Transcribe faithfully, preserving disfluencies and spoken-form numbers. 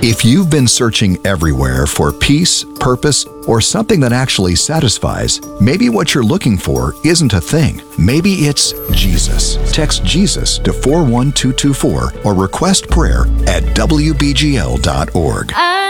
If you've been searching everywhere for peace, purpose, or something that actually satisfies, maybe what you're looking for isn't a thing. Maybe it's Jesus. Text Jesus to four one two two four or request prayer at W B G L dot org.